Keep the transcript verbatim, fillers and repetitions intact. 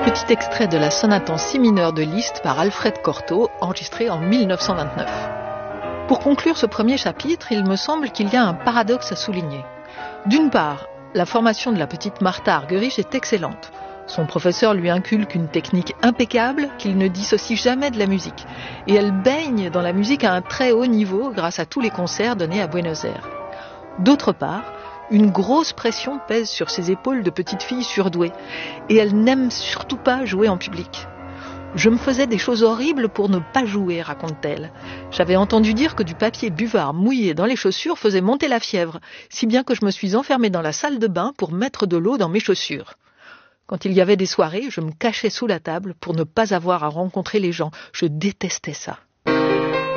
Petit extrait de la sonate en si mineur de Liszt par Alfred Cortot, enregistrée en mille neuf cent vingt-neuf. Pour conclure ce premier chapitre, il me semble qu'il y a un paradoxe à souligner. D'une part, la formation de la petite Martha Argerich est excellente. Son professeur lui inculque une technique impeccable qu'il ne dissocie jamais de la musique. Et elle baigne dans la musique à un très haut niveau grâce à tous les concerts donnés à Buenos Aires. D'autre part, une grosse pression pèse sur ses épaules de petite fille surdouée. Et elle n'aime surtout pas jouer en public. Je me faisais des choses horribles pour ne pas jouer, raconte-t-elle. J'avais entendu dire que du papier buvard mouillé dans les chaussures faisait monter la fièvre, si bien que je me suis enfermée dans la salle de bain pour mettre de l'eau dans mes chaussures. Quand il y avait des soirées, je me cachais sous la table pour ne pas avoir à rencontrer les gens. Je détestais ça.